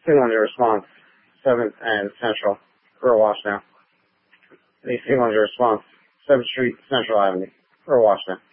200 response, 7th and Central, Pearl Wash now. The 200 response, 7th Street, Central Avenue, Pearl Wash now.